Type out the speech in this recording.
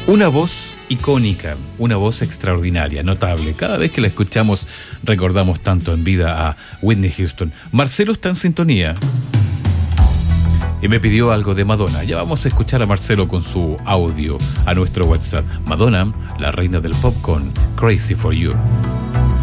Una voz icónica, una voz extraordinaria, notable. Cada vez que la escuchamos recordamos tanto en vida a Whitney Houston. Marcelo está en sintonía y me pidió algo de Madonna. Ya vamos a escuchar a Marcelo con su audio a nuestro WhatsApp. Madonna, la reina del pop, con Crazy for You.